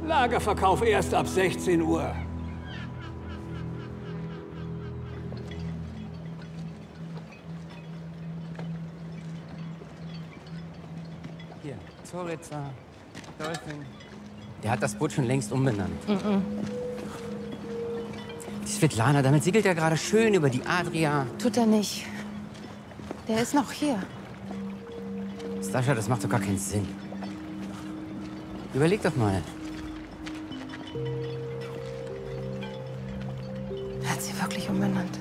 Lagerverkauf erst ab 16 Uhr. Hier, Zoritza, Dolphin. Der hat das Boot schon längst umbenannt. Die Svetlana, damit segelt er gerade schön über die Adria. Tut er nicht. Der ist noch hier. Stascha, das macht doch gar keinen Sinn. Überleg doch mal. Er hat sie wirklich umbenannt.